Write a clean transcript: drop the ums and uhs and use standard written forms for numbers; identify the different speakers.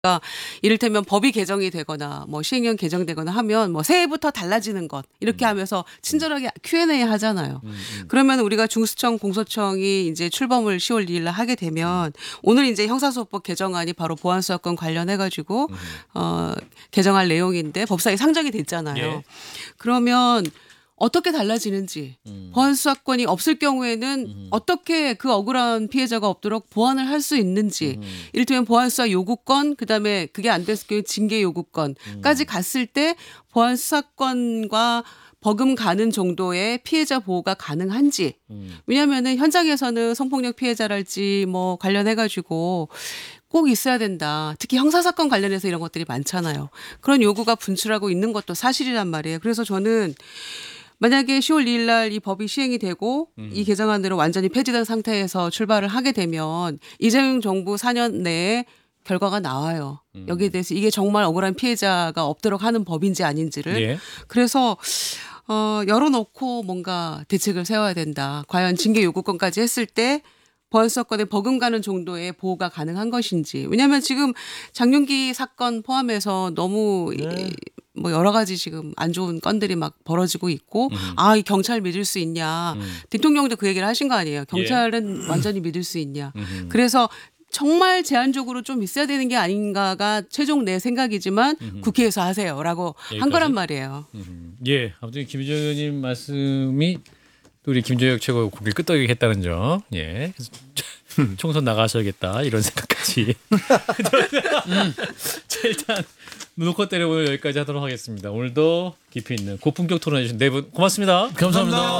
Speaker 1: 이를테면 법이 개정이 되거나 뭐 시행령 개정되거나 하면 뭐 새해부터 달라지는 것 이렇게 하면서 친절하게 Q&A 하잖아요. 그러면 우리가 중수청 공소청이 이제 출범을 10월 2일 날 하게 되면 오늘 이제 형사소송법 개정안이 바로 보안수사권 관련해 가지고 개정할 내용인데 법사위 상정이 됐잖아요.
Speaker 2: 예.
Speaker 1: 그러면 어떻게 달라지는지 보안수사권이 없을 경우에는 어떻게 그 억울한 피해자가 없도록 보완을 할 수 있는지 이를테면 보안수사 요구권 그다음에 그게 안 됐을 경우에 징계 요구권까지 갔을 때 보안수사권과 버금 가는 정도의 피해자 보호가 가능한지 왜냐하면은 현장에서는 성폭력 피해자랄지 뭐 관련해 가지고 꼭 있어야 된다. 특히 형사사건 관련해서 이런 것들이 많잖아요. 그런 요구가 분출하고 있는 것도 사실이란 말이에요. 그래서 저는 만약에 10월 2일 날 이 법이 시행이 되고 이 개정안으로 완전히 폐지된 상태에서 출발을 하게 되면 이재명 정부 4년 내에 결과가 나와요. 여기에 대해서 이게 정말 억울한 피해자가 없도록 하는 법인지 아닌지를.
Speaker 2: 예.
Speaker 1: 그래서 열어놓고 뭔가 대책을 세워야 된다. 과연 징계 요구권까지 했을 때 보안수사권에 버금가는 정도의 보호가 가능한 것인지. 왜냐하면 지금 장윤기 사건 포함해서 너무 뭐 여러 가지 지금 안 좋은 건들이 막 벌어지고 있고 이 경찰 믿을 수 있냐. 대통령도 그 얘기를 하신 거 아니에요. 경찰은 완전히 믿을 수 있냐. 그래서 정말 제한적으로 좀 있어야 되는 게 아닌가가 최종 내 생각이지만 국회에서 하세요라고 한 거란 말이에요.
Speaker 2: 예. 아무튼 김희정 의원님 말씀이 또 우리 김재혁 최고 고개를 끄덕이겠다는 점. 예. 그래서 총선 나가셔야겠다 이런 생각까지. 자, 일단 눈놓고 때려보여 여기까지 하도록 하겠습니다. 오늘도 깊이 있는 고품격 토론해 주신 네 분 고맙습니다.
Speaker 3: 감사합니다.